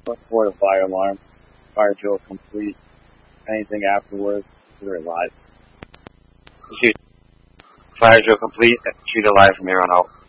For the fire alarm. Fire drill complete. Anything afterwards, consider it live. Fire drill complete. Shoot it live from here on out.